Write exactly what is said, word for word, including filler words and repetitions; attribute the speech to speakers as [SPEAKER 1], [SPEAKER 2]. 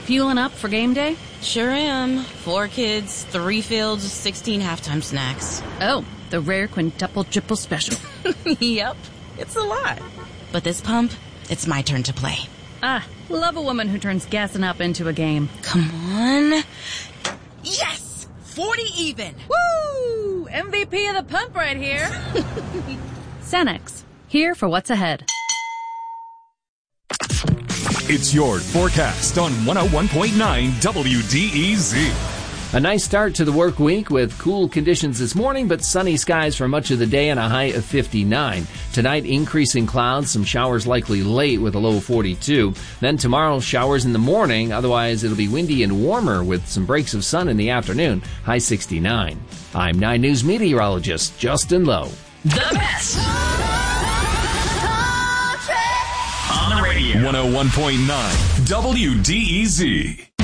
[SPEAKER 1] Fueling up for game day?
[SPEAKER 2] Sure am. Four kids, three fields, sixteen halftime snacks.
[SPEAKER 1] Oh, the rare quintuple triple special.
[SPEAKER 2] Yep, it's a lot. But this pump, it's my turn to play.
[SPEAKER 1] Ah, love a woman who turns gassing up into a game.
[SPEAKER 2] Come on. Yes! forty even!
[SPEAKER 1] Woo! M V P of the pump right here. Cenex, here for what's ahead.
[SPEAKER 3] It's your forecast on one oh one point nine W D E Z.
[SPEAKER 4] A nice start to the work week with cool conditions this morning, but sunny skies for much of the day and a high of fifty-nine. Tonight, increasing clouds, some showers likely late with a low of forty-two. Then tomorrow, showers in the morning. Otherwise, it'll be windy and warmer with some breaks of sun in the afternoon, high sixty-nine. I'm nine News meteorologist Justin Lowe.
[SPEAKER 5] The best on the radio.
[SPEAKER 3] one oh one point nine W D E Z.